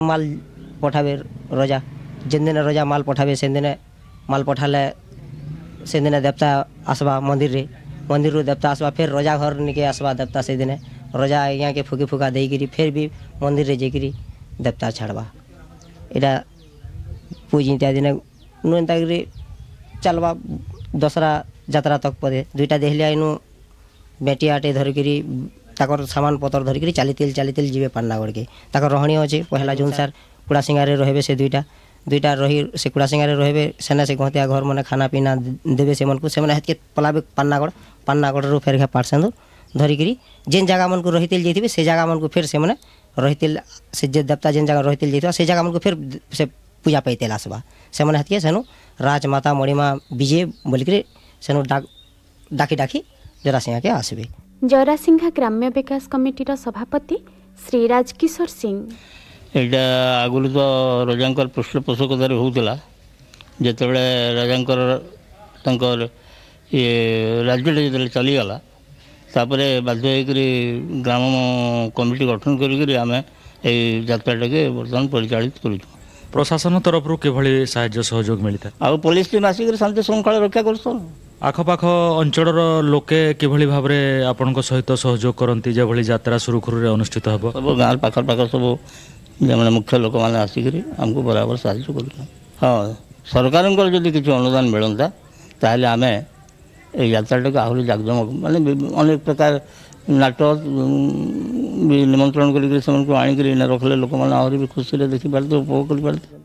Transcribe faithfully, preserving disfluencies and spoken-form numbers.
माल पठाबे रजा जेन दिन रजा माल पठाबे से दिन माल पठाले से दिन देवता आसबा मंदिर रे मंदिर रू देवता आसबा फिर रजा घर निके आसबा देवता से दिन रजा यहाँ के फुकी फुका देकरी फिर भी मंदिर रे जेकरी देवता छाड़बा इटा पूजी दिन नुता चलबा दसरा यात्रा तक पदे दुईटा देहलिया इनु बेटियाटे धरिकी ताकर सामान पतर धरिकी चली तिल चली तिल जीवे पान्नागढ़ के ताकर रहणी अच्छे पहला जून सार कुड़ा सिंगारे रहे से दुईटा दुईटा रही से कुड़ा सिंगारे रहे सेना से गहतिया घर मैंने खाना पीना देवे से मन को से हेतके पलाबे पान्नागढ़ पान्नागढ़ रू फेर पाट सिंदूर धरिकी जेन जगह मन को रहीतिल जाइए से जगह मन को फिर से मैंने रहीतिल से देवता जेन जगह रहीतिल जाइए से जगह मन को फिर से पूजा पाइतेल आसबा से मैंने हेतके सेनु राजमाता मणिमा विजय बोलिक सेनु डाक डाकी डाकी जरासिंहा के आसबे। जरासिंहा ग्राम्य विकास कमिटीर सभापति श्री राजकिशोर सिंह एटा आगुरी तो राजांकर पृष्ठपोषकतार होता जिते राजांकर तंकर ये राज्य जो चलीगला तापर बाध्य ग्राम कमिटी गठन करें आम यात्रा के बर्तमान परिचालित कर प्रशासन तरफ किभली साहाय्य सहयोग मिलता आ पुलिस टीम आसिक शांति श्रृंखला रक्षा कर आखपाख अंचल लोके किभली भाव में आपण सहित सहयोग करती जो यात्रा सुरुखुरु अनुष्ठित हम सब गाँव पाखर पाखर सब जो मुख्य लोक मैंने आसिक आमको बराबर साहय कर हाँ सरकार जदि किसी अनुदान मिलता ताहले आम यात्रा को आहरी जाकजमक माने अनेक प्रकार नाटक निमंत्रण करके आनिक रखले लोक मैंने आहरी भी खुशी देखी पारते उपभोग कर पारते।